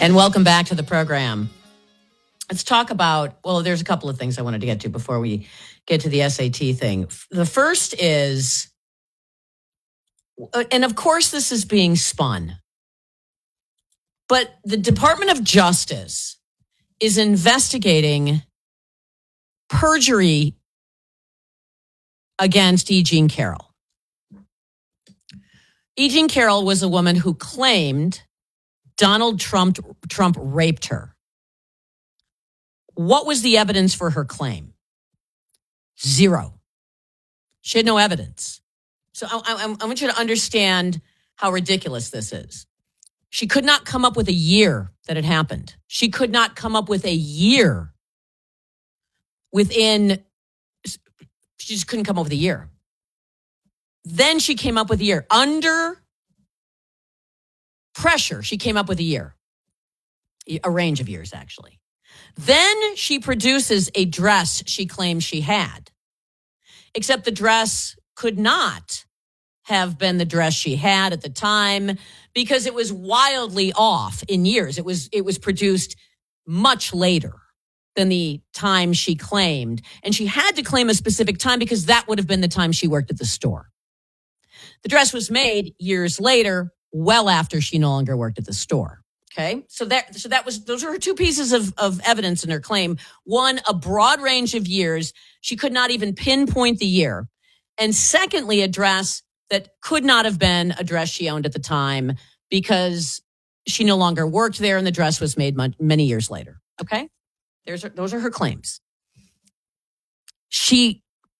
And welcome back to the program. Let's talk about, well, there's a couple of things I wanted to get to before we get to the SAT thing. The first is, and of course this is being spun, but the Department of Justice is investigating perjury against E. Jean Carroll. E. Jean Carroll was a woman who claimed Donald Trump raped her. What was the evidence for her claim? Zero. She had no evidence. So I want you to understand how ridiculous this is. She could not come up with a year that it happened. She could not come up with a year she just couldn't come up with a year. Then she came up with a year. Under pressure, she came up with a year. A range of years, actually. Then she produces a dress she claims she had. Except the dress could not have been the dress she had at the time because it was wildly off in years. It was produced much later than the time she claimed. And she had to claim a specific time because that would have been the time she worked at the store. The dress was made years later, well after she no longer worked at the store. Okay, those are her two pieces of evidence in her claim. One, a broad range of years. She could not even pinpoint the year. And secondly, a dress that could not have been a dress she owned at the time because she no longer worked there and the dress was made many years later. Okay, those are her claims. She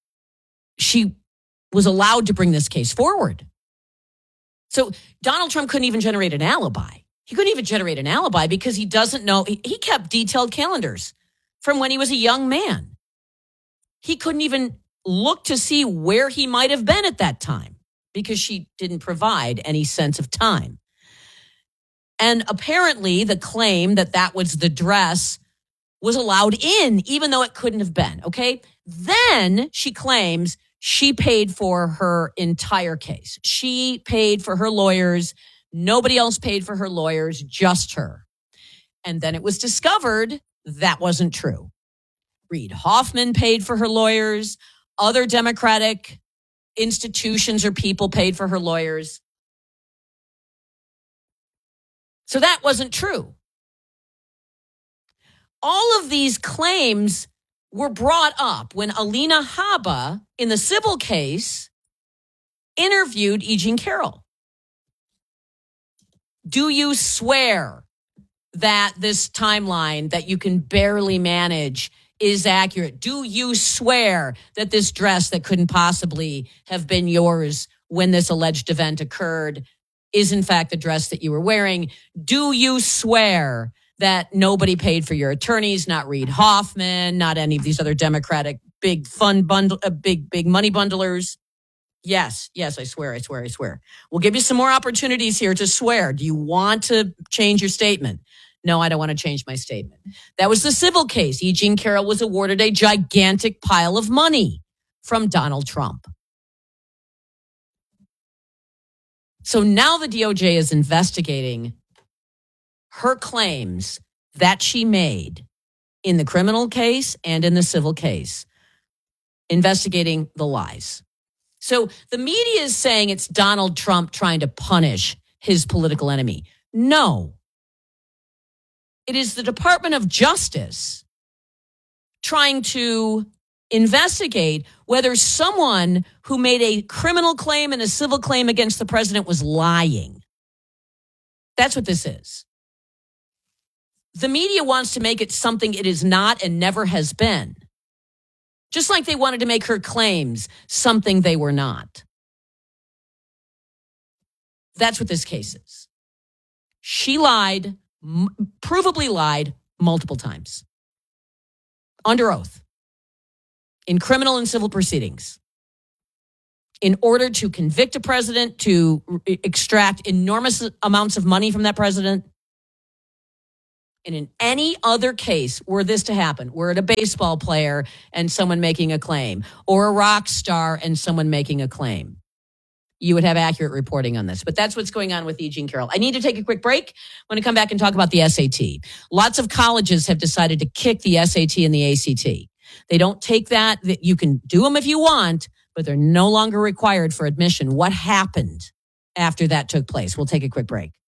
was allowed to bring this case forward. So Donald Trump couldn't even generate an alibi. He couldn't even generate an alibi because he doesn't know. He kept detailed calendars from when he was a young man. He couldn't even look to see where he might have been at that time because she didn't provide any sense of time. And apparently the claim that was the dress was allowed in, even though it couldn't have been. Okay. Then she claims she paid for her entire case. She paid for her lawyers. Nobody else paid for her lawyers, just her. And then it was discovered that wasn't true. Reid Hoffman paid for her lawyers. Other Democratic institutions or people paid for her lawyers. So that wasn't true. All of these claims were brought up when Alina Habba, in the civil case, interviewed E. Jean Carroll. Do you swear that this timeline that you can barely manage is accurate? Do you swear that this dress that couldn't possibly have been yours when this alleged event occurred is in fact the dress that you were wearing? Do you swear that nobody paid for your attorneys, not Reid Hoffman, not any of these other Democratic big money bundlers? Yes, I swear. We'll give you some more opportunities here to swear. Do you want to change your statement? No, I don't want to change my statement. That was the civil case. E. Jean Carroll was awarded a gigantic pile of money from Donald Trump. So now the DOJ is investigating her claims that she made in the criminal case and in the civil case, investigating the lies. So the media is saying it's Donald Trump trying to punish his political enemy. No. It is the Department of Justice trying to investigate whether someone who made a criminal claim and a civil claim against the president was lying. That's what this is. The media wants to make it something it is not and never has been. Just like they wanted to make her claims something they were not. That's what this case is. She lied, provably lied multiple times. Under oath. In criminal and civil proceedings. In order to convict a president, to extract enormous amounts of money from that president. And in any other case, were this to happen, were it a baseball player and someone making a claim, or a rock star and someone making a claim, you would have accurate reporting on this. But that's what's going on with E. Jean Carroll. I need to take a quick break. I'm going to come back and talk about the SAT. Lots of colleges have decided to kick the SAT and the ACT. They don't take that. You can do them if you want, but they're no longer required for admission. What happened after that took place? We'll take a quick break.